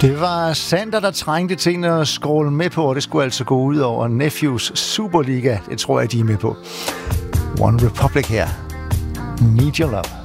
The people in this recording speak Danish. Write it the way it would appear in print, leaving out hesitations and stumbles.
Det var Sander, der trængte til at scrolle med på, og det skulle altså gå ud over Nephews Superliga. Det tror jeg, de er med på. One Republic her. Need Your Love.